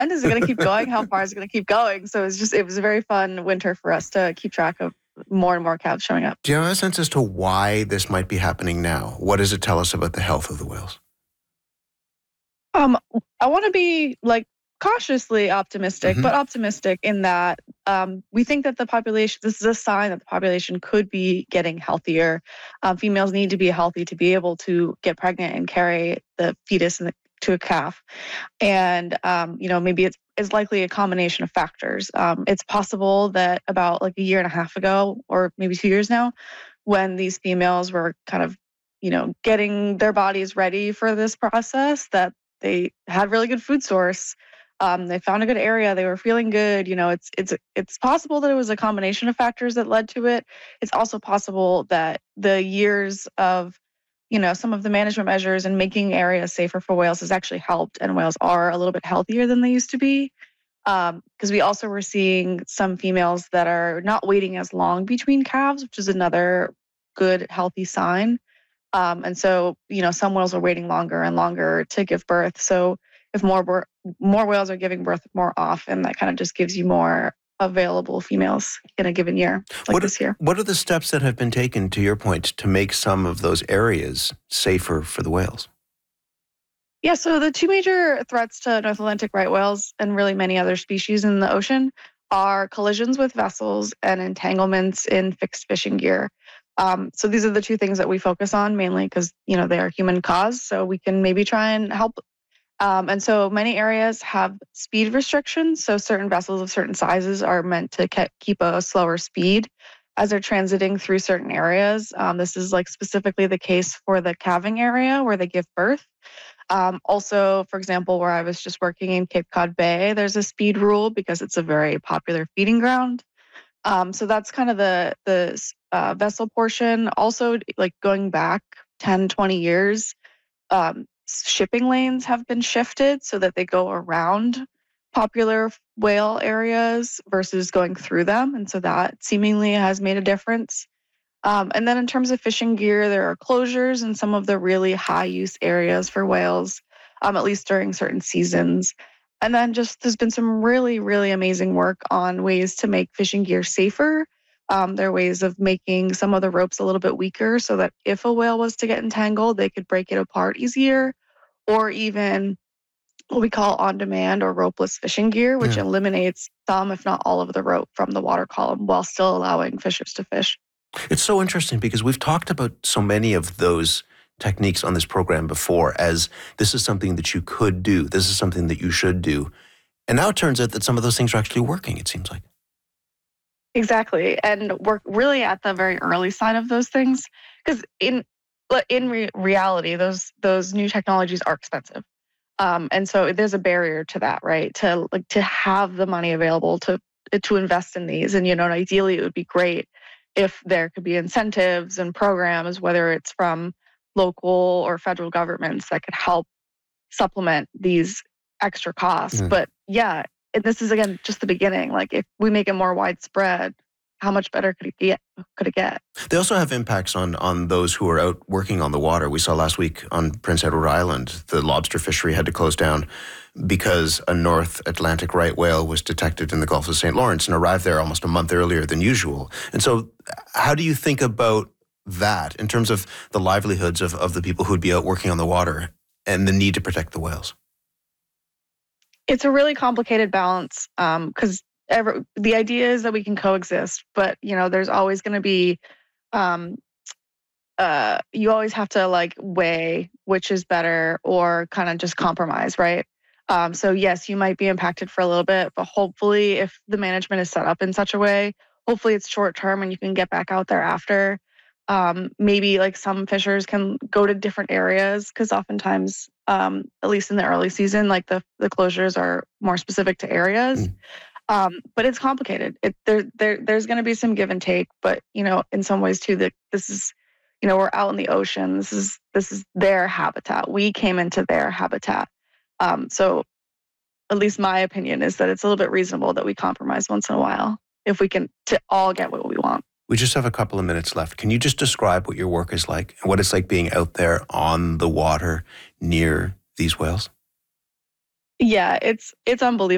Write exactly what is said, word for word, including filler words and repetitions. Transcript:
When is it going to keep going? How far is it going to keep going? So it's just, it was a very fun winter for us to keep track of more and more calves showing up. Do you have a sense as to why this might be happening now? What does it tell us about the health of the whales? Um, I want to be like cautiously optimistic, Mm-hmm. but optimistic in that um, we think that the population, this is a sign that the population could be getting healthier. Um, females need to be healthy to be able to get pregnant and carry the fetus in the, to a calf. And, um, you know, maybe it's, it's likely a combination of factors. Um, it's possible that about like a year and a half ago, or maybe two years now, when these females were kind of, you know, getting their bodies ready for this process, that they had really good food source. Um, they found a good area. They were feeling good. You know, it's it's it's possible that it was a combination of factors that led to it. It's also possible that the years of, you know, some of the management measures and making areas safer for whales has actually helped, and whales are a little bit healthier than they used to be. Because um, we also were seeing some females that are not waiting as long between calves, which is another good, healthy sign. Um, and so, you know, some whales are waiting longer and longer to give birth. So if more more whales are giving birth more often, that kind of just gives you more available females in a given year, like what, this year. What are the steps that have been taken, to your point, to make some of those areas safer for the whales? Yeah, so the two major threats to North Atlantic right whales and really many other species in the ocean are collisions with vessels and entanglements in fixed fishing gear. Um, so these are the two things that we focus on mainly because, you know, they are human caused, so we can maybe try and help. Um, and so many areas have speed restrictions. So certain vessels of certain sizes are meant to ke- keep a slower speed as they're transiting through certain areas. Um, this is like specifically the case for the calving area where they give birth. Um, also, for example, where I was just working in Cape Cod Bay, there's a speed rule because it's a very popular feeding ground. Um, so that's kind of the the uh, vessel portion. Also, like going back ten, twenty years, um, shipping lanes have been shifted so that they go around popular whale areas versus going through them. And so that seemingly has made a difference. Um, and then in terms of fishing gear, there are closures in some of the really high use areas for whales, um, at least during certain seasons. And then just there's been some really, really amazing work on ways to make fishing gear safer. Um, there are ways of making some of the ropes a little bit weaker so that if a whale was to get entangled, they could break it apart easier, or even what we call on-demand or ropeless fishing gear, which Yeah. eliminates some, if not all of the rope from the water column while still allowing fishers to fish. It's so interesting because we've talked about so many of those techniques on this program before as this is something that you could do. This is something that you should do. And now it turns out that some of those things are actually working, it seems like. Exactly. And we're really at the very early side of those things because in in re- reality, those those new technologies are expensive. Um, and so there's a barrier to that, right? To like to have the money available to to invest in these. And, you know, ideally it would be great if there could be incentives and programs, whether it's from local or federal governments that could help supplement these extra costs. Mm. But yeah, and this is again just the beginning. Like if we make it more widespread, how much better could it get? Could it get? They also have impacts on on those who are out working on the water. We saw last week on Prince Edward Island, the lobster fishery had to close down because a North Atlantic right whale was detected in the Gulf of Saint Lawrence and arrived there almost a month earlier than usual. And so how do you think about that in terms of the livelihoods of, of the people who would be out working on the water and the need to protect the whales? It's a really complicated balance because um, the idea is that we can coexist, but you know, there's always going to be, um, uh, you always have to like weigh which is better or kind of just compromise, right? Um, so yes, you might be impacted for a little bit, but hopefully, if the management is set up in such a way, hopefully it's short term and you can get back out there after. Um, maybe like some fishers can go to different areas because oftentimes, um, at least in the early season, like the the closures are more specific to areas. Mm. Um, but it's complicated. It, there there there's going to be some give and take, but you know, in some ways too, that this is, you know, we're out in the ocean. This is this is their habitat. We came into their habitat. Um, so, at least my opinion is that it's a little bit reasonable that we compromise once in a while if we can to all get what we want. We just have a couple of minutes left. Can you just describe what your work is like and what it's like being out there on the water near these whales? Yeah, it's it's unbelievable.